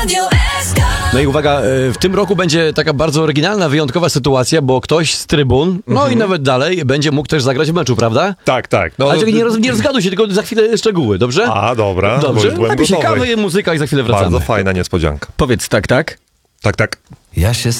No i uwaga, w tym roku będzie taka bardzo oryginalna, wyjątkowa sytuacja, bo ktoś z trybun, no i nawet dalej, będzie mógł też zagrać w meczu, prawda? Tak, tak. No, Ale nie rozgaduj się, tylko za chwilę szczegóły, dobrze? A, dobra. Dobrze, Byłem napij się gotowy. kawy, muzyka i za chwilę wracamy. Bardzo fajna niespodzianka. Powiedz tak, tak? Tak, tak. Ja się